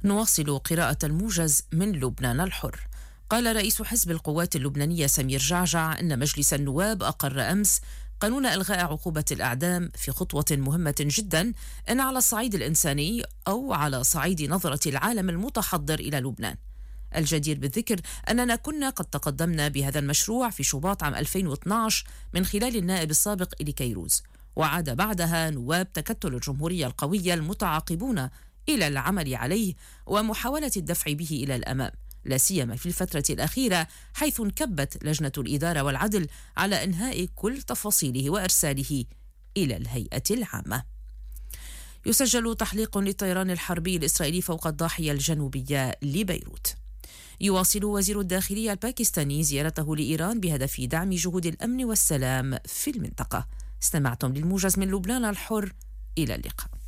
نواصل قراءة الموجز من لبنان الحر. قال رئيس حزب القوات اللبنانية سمير جعجع إن مجلس النواب أقر أمس قانون إلغاء عقوبة الإعدام في خطوة مهمة جدا، إن على الصعيد الإنساني أو على صعيد نظرة العالم المتحضر إلى لبنان. الجدير بالذكر أننا كنا قد تقدمنا بهذا المشروع في شباط عام 2012 من خلال النائب السابق إلي كيروز، وعاد بعدها نواب تكتل الجمهورية القوية المتعاقبون إلى العمل عليه ومحاولة الدفع به إلى الأمام، لا سيما في الفترة الأخيرة، حيث انكبت لجنة الإدارة والعدل على إنهاء كل تفاصيله وإرساله إلى الهيئة العامة. يسجل تحليق للطيران الحربي الإسرائيلي فوق الضاحية الجنوبية لبيروت. يواصل وزير الداخلية الباكستاني زيارته لإيران بهدف دعم جهود الأمن والسلام في المنطقة. استمعتم للموجز من لبنان الحر، إلى اللقاء.